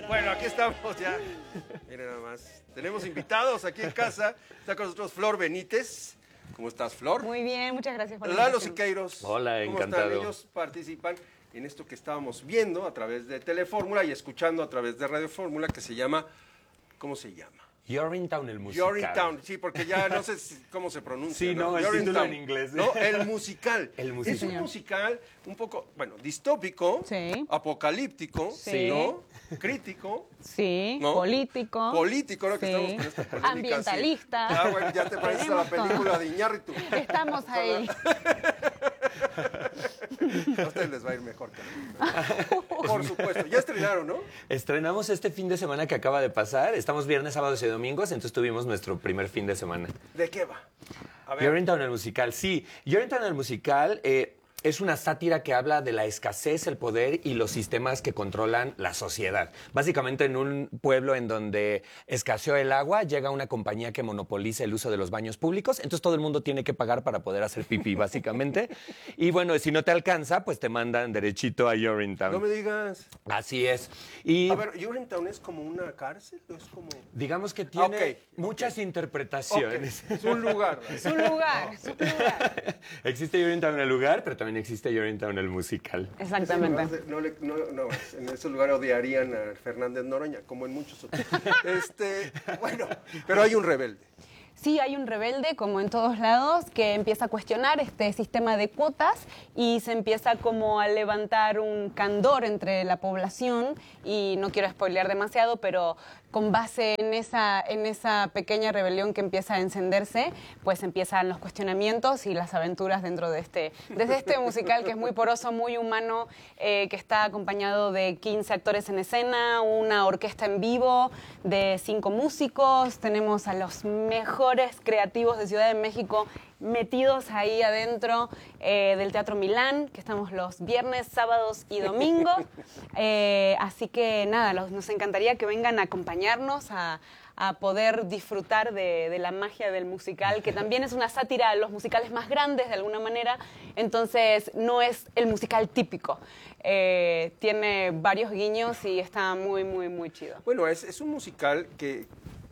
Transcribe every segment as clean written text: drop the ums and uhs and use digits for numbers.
Bueno, aquí estamos ya. Miren nada más. Tenemos invitados aquí en casa. Está con nosotros Flor Benítez. ¿Cómo estás, Flor? Muy bien, muchas gracias por la Lalo invitación. Siqueiros. Hola, ¿Cómo encantado. están? Ellos participan en esto que estábamos viendo a través de Telefórmula y escuchando a través de Radio Fórmula, que se llama... ¿Cómo se llama? Urinetown, el musical. Urinetown, sí, porque ya no sé cómo se pronuncia. Sí, no, el título en inglés. No, el musical. El musical. Es un musical un poco, bueno, distópico, Sí. apocalíptico, Sí. ¿no? Crítico, Sí, ¿no? político. Político, ¿no? Que Sí. estamos con esta polémica. Ambientalista. Sí. Ah, bueno, ya te pareces a la Tenemos película todo. de Iñárritu. Estamos ahí. A ustedes les va a ir mejor que a mí. Por supuesto. Ya estrenaron, ¿no? Estrenamos este fin de semana que acaba de pasar. Estamos viernes, sábados y domingos, entonces tuvimos nuestro primer fin de semana. ¿De qué va? A ver. Urinetown, el musical, sí. Urinetown, el musical es una sátira que habla de la escasez, el poder y los sistemas que controlan la sociedad. Básicamente en un pueblo en donde escaseó el agua, llega una compañía que monopoliza el uso de los baños públicos, entonces todo el mundo tiene que pagar para poder hacer pipí, básicamente. Y bueno, si no te alcanza, pues te mandan derechito a Urinetown. No me digas. Así es. Y A ver, ¿Urinetown es como una cárcel o es como...? digamos que tiene Ok, muchas ok. interpretaciones. Ok, es un lugar. Es un lugar, es un lugar. Existe Urinetown el lugar, pero también existe Urinetown el musical. Exactamente. No, en ese lugar odiarían a Fernández Noroña, como en muchos otros. Bueno, pero hay un rebelde. Sí, hay un rebelde, como en todos lados, que empieza a cuestionar este sistema de cuotas y se empieza como a levantar un candor entre la población y no quiero spoilear demasiado, pero con base en esa pequeña rebelión que empieza a encenderse, pues empiezan los cuestionamientos y las aventuras dentro de este musical que es muy poroso, muy humano, que está acompañado de 15 actores en escena, una orquesta en vivo de 5 músicos, tenemos a los mejores creativos de Ciudad de México metidos ahí adentro del Teatro Milán, que estamos los viernes, sábados y domingo. Así que nada, nos encantaría que vengan a acompañarnos a poder disfrutar de la magia del musical, que también es una sátira a los musicales más grandes de alguna manera, entonces no es el musical típico. Tiene varios guiños y está muy, muy, muy chido. Bueno, es un musical que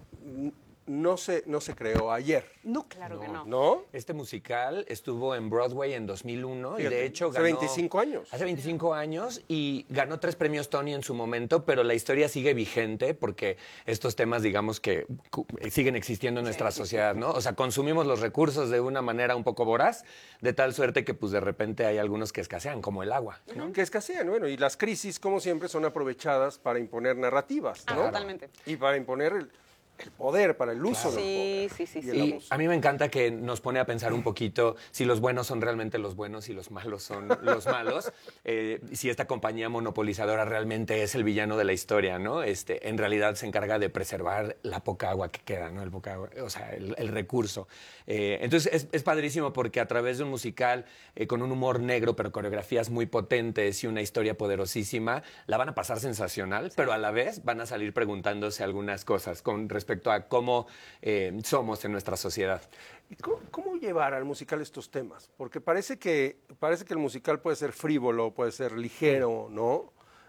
no se creó ayer, No, claro que no. ¿no? Este musical estuvo en Broadway en 2001 y Fíjate, de hecho hace ganó... 25 años. Hace 25 años y ganó 3 premios Tony en su momento, pero la historia sigue vigente porque estos temas, digamos que siguen existiendo en nuestra sociedad, ¿no? O sea, consumimos los recursos de una manera un poco voraz, de tal suerte que pues de repente hay algunos que escasean, como el agua, ¿no? Que escasean, bueno, y las crisis, como siempre, son aprovechadas para imponer narrativas, ¿no? Totalmente. Y para imponer el poder, para el uso del Sí, poder. sí. Y el Y abuso. a mí me encanta que nos pone a pensar un poquito si los buenos son realmente los buenos y los malos son los malos, si esta compañía monopolizadora realmente es el villano de la historia, ¿no? En realidad se encarga de preservar la poca agua que queda, ¿no? El poca agua, o sea, el recurso. Entonces es padrísimo porque a través de un musical con un humor negro, pero coreografías muy potentes y una historia poderosísima, la van a pasar sensacional, pero a la vez van a salir preguntándose algunas cosas con respecto a cómo somos en nuestra sociedad. ¿Cómo llevar al musical estos temas? Porque parece que el musical puede ser frívolo, puede ser ligero, ¿no?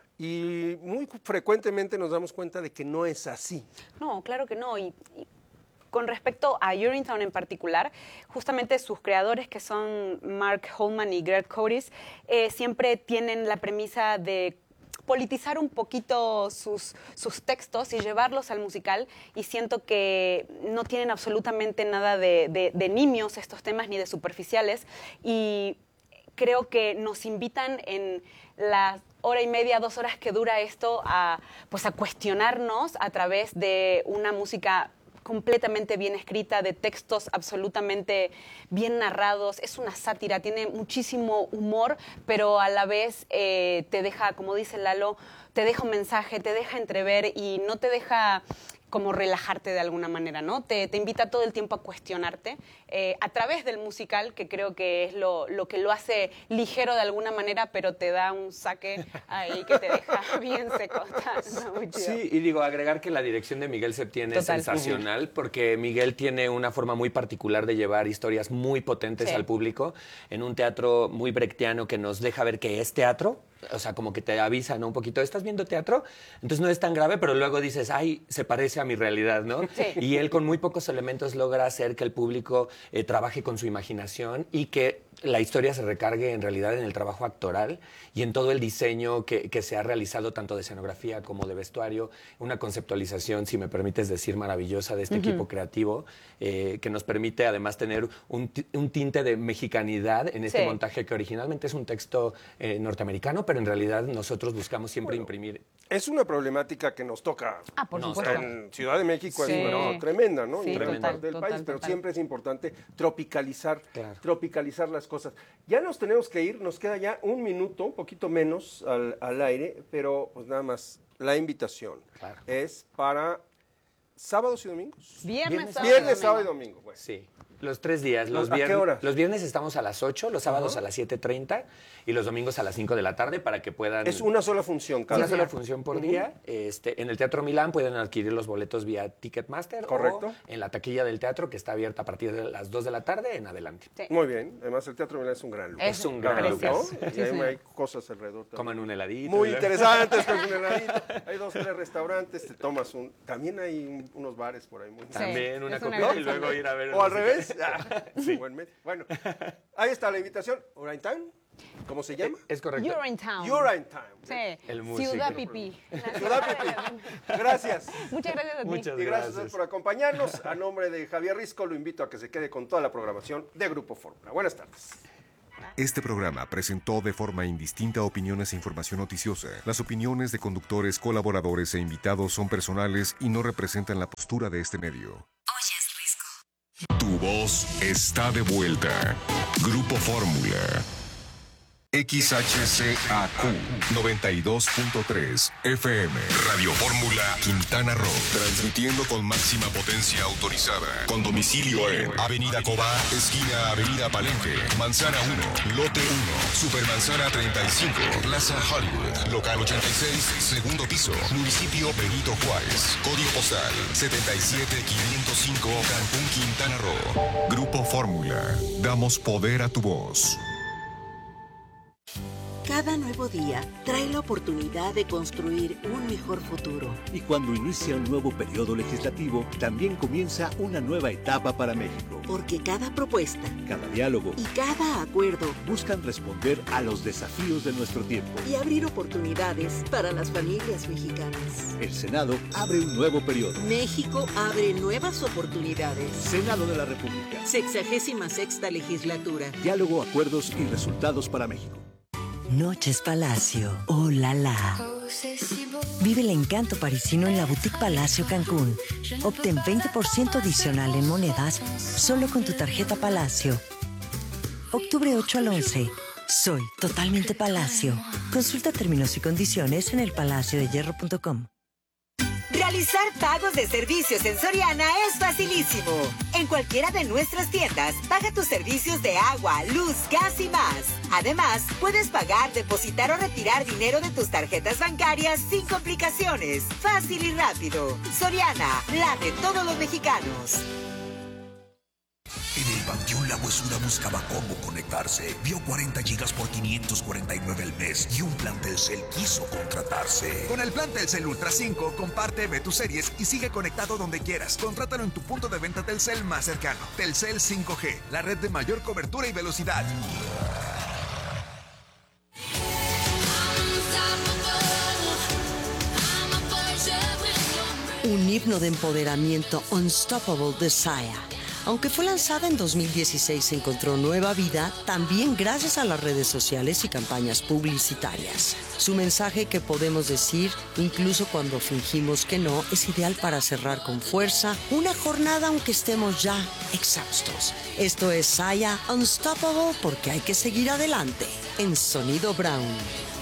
Y muy frecuentemente nos damos cuenta de que no es así. No, claro que no. Y con respecto a Urinetown en particular, justamente sus creadores, que son Mark Holman y Greg Curtis, siempre tienen la premisa de politizar un poquito sus textos y llevarlos al musical, y siento que no tienen absolutamente nada de nimios estos temas ni de superficiales, y creo que nos invitan en las hora y media, 2 horas que dura esto a cuestionarnos a través de una música completamente bien escrita, de textos absolutamente bien narrados. Es una sátira, tiene muchísimo humor, pero a la vez te deja, como dice Lalo, te deja un mensaje, te deja entrever y no te deja como relajarte de alguna manera, ¿no? Te invita todo el tiempo a cuestionarte a través del musical, que creo que es lo que lo hace ligero de alguna manera, pero te da un saque ahí que te deja bien seco. Está muy chido. Sí, y digo, agregar que la dirección de Miguel Septién es Total. sensacional, porque Miguel tiene una forma muy particular de llevar historias muy potentes Sí. al público en un teatro muy brechtiano que nos deja ver que es teatro, o sea, como que te avisa, ¿no? Un poquito, ¿estás viendo teatro? Entonces no es tan grave, pero luego dices, ay, se parece a mi realidad, ¿no? Sí. Y él con muy pocos elementos logra hacer que el público trabaje con su imaginación y que la historia se recargue en realidad en el trabajo actoral y en todo el diseño que se ha realizado tanto de escenografía como de vestuario, una conceptualización, si me permites decir, maravillosa de este equipo creativo, que nos permite además tener un tinte de mexicanidad en este montaje que originalmente es un texto norteamericano, pero en realidad nosotros buscamos siempre imprimir. Es una problemática que nos toca por supuesto. en Ciudad de México, Sí. es tremenda, ¿no? Sí, En gran total, parte del total, país, pero total. siempre es importante tropicalizar las cosas. Ya nos tenemos que ir, nos queda ya un minuto, un poquito menos al aire, pero pues nada más, la invitación es para sábados y domingos. Viernes, Sábado y domingo. Bueno. Sí, los 3 días. ¿A qué hora? Los viernes estamos a las 8, los sábados a las 7:30 y los domingos a las 5 de la tarde para que puedan... Es una sola función cada Una día. sola función por día. En el Teatro Milán pueden adquirir los boletos vía Ticketmaster. Correcto. O en la taquilla del teatro, que está abierta a partir de las 2 de la tarde en adelante. Sí. Muy bien. Además, el Teatro Milán es un gran lugar. Es un gran lugar. precioso. ¿No? Sí, Y ahí sí. hay cosas alrededor también. Coman un heladito. Muy y luego- interesantes, con un heladito. Hay 2, 3 restaurantes, te tomas un... También hay unos bares por ahí muy También una es una copita gran y luego zona. ir a ver... O al música. revés. Buen medio. Bueno, ahí está la invitación. Orangutan, ¿cómo se llama? Es correcto. You're in town. Urangutan. Sí. El músico. Ciudad Pipí. Ciudad Pipí. Gracias. Muchas gracias a ti. Muchas Y gracias a gracias. ustedes por acompañarnos. A nombre de Javier Risco, lo invito a que se quede con toda la programación de Grupo Fórmula. Buenas tardes. Este programa presentó de forma indistinta opiniones e información noticiosa. Las opiniones de conductores, colaboradores e invitados son personales y no representan la postura de este medio. Tu voz está de vuelta. Grupo Fórmula. XHCAQ 92.3 FM. Radio Fórmula Quintana Roo. Transmitiendo con máxima potencia autorizada. Con domicilio en Avenida Cobá, esquina Avenida Palenque, Manzana 1, Lote 1, Supermanzana 35, Plaza Hollywood, Local 86, segundo piso, Municipio Benito Juárez. Código postal 77505, Cancún, Quintana Roo. Grupo Fórmula. Damos poder a tu voz. Cada nuevo día trae la oportunidad de construir un mejor futuro. Y cuando inicia un nuevo periodo legislativo, también comienza una nueva etapa para México. Porque cada propuesta Cada diálogo y cada acuerdo buscan responder a los desafíos de nuestro tiempo. y abrir oportunidades para las familias mexicanas. El Senado abre un nuevo periodo. México abre nuevas oportunidades. Senado de la República. 66ª legislatura. Diálogo, acuerdos y resultados para México. Noches Palacio. Oh la la. Vive el encanto parisino en la Boutique Palacio Cancún. Obtén 20% adicional en monedas solo con tu tarjeta Palacio. Octubre 8 al 11. Soy totalmente Palacio. Consulta términos y condiciones en elpalaciodehierro.com. Realizar pagos de servicios en Soriana es facilísimo. En cualquiera de nuestras tiendas, paga tus servicios de agua, luz, gas y más. Además, puedes pagar, depositar o retirar dinero de tus tarjetas bancarias sin complicaciones. Fácil y rápido. Soriana, la de todos los mexicanos. En el Panteón La Huesura buscaba cómo conectarse. Vio 40 gigas por 549 al mes y un plan Telcel quiso contratarse. Con el plan Telcel Ultra 5, comparte, ve tus series y sigue conectado donde quieras. Contrátalo en tu punto de venta Telcel más cercano. Telcel 5G, la red de mayor cobertura y velocidad. Un himno de empoderamiento, Unstoppable de Sia. Aunque fue lanzada en 2016, encontró nueva vida también gracias a las redes sociales y campañas publicitarias. Su mensaje, que podemos decir, incluso cuando fingimos que no, es ideal para cerrar con fuerza una jornada aunque estemos ya exhaustos. Esto es Sia Unstoppable, porque hay que seguir adelante en Sonido Brown.